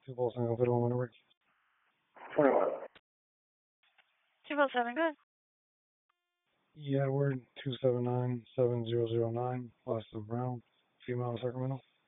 Bolson, go put him on the rig. 21. 247, good. Yeah, we're 279-7009, Boston Brown, female, Sacramento.